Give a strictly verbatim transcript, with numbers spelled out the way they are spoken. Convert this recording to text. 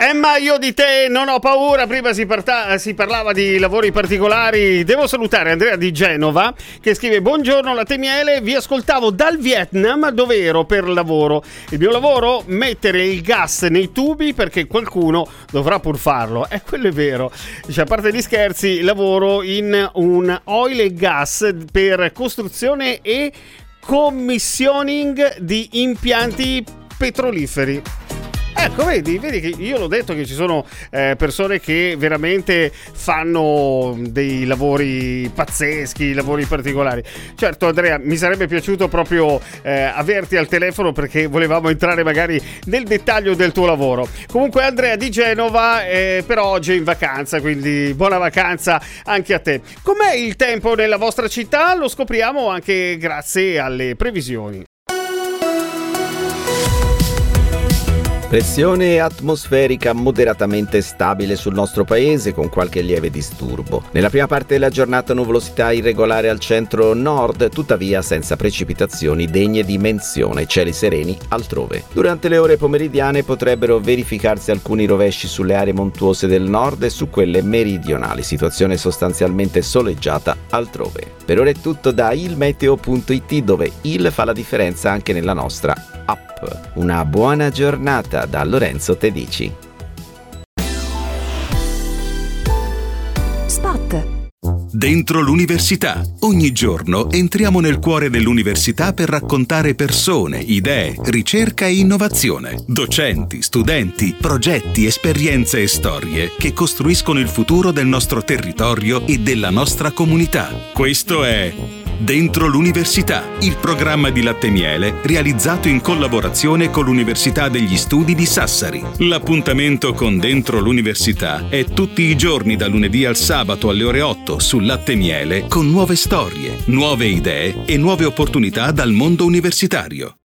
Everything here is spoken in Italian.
Emma, io di te non ho paura. Prima si, parta- si parlava di lavori particolari. Devo salutare Andrea di Genova che scrive: buongiorno Latte Miele, vi ascoltavo dal Vietnam dove ero per lavoro. Il mio lavoro? Mettere il gas nei tubi perché qualcuno dovrà pur farlo. E eh, quello è vero. Cioè, a parte gli scherzi, lavoro in un oil e gas per costruzione e commissioning di impianti petroliferi. Ecco, vedi, vedi che io l'ho detto che ci sono eh, persone che veramente fanno dei lavori pazzeschi, lavori particolari. Certo, Andrea, mi sarebbe piaciuto proprio eh, averti al telefono perché volevamo entrare magari nel dettaglio del tuo lavoro. Comunque Andrea di Genova eh, per oggi è in vacanza, quindi buona vacanza anche a te. Com'è il tempo nella vostra città? Lo scopriamo anche grazie alle previsioni. Pressione atmosferica moderatamente stabile sul nostro paese con qualche lieve disturbo. Nella prima parte della giornata nuvolosità irregolare al centro-nord, tuttavia senza precipitazioni degne di menzione, cieli sereni altrove. Durante le ore pomeridiane potrebbero verificarsi alcuni rovesci sulle aree montuose del nord e su quelle meridionali, situazione sostanzialmente soleggiata altrove. Per ora è tutto da ilmeteo punto it, dove il fa la differenza anche nella nostra app. Una buona giornata da Lorenzo Tedici. Spot. Dentro l'università. Ogni giorno entriamo nel cuore dell'università per raccontare persone, idee, ricerca e innovazione. Docenti, studenti, progetti, esperienze e storie che costruiscono il futuro del nostro territorio e della nostra comunità. Questo è Dentro l'università, il programma di Latte Miele realizzato in collaborazione con l'Università degli Studi di Sassari. L'appuntamento con Dentro l'università è tutti i giorni da lunedì al sabato alle ore otto su Latte Miele con nuove storie, nuove idee e nuove opportunità dal mondo universitario.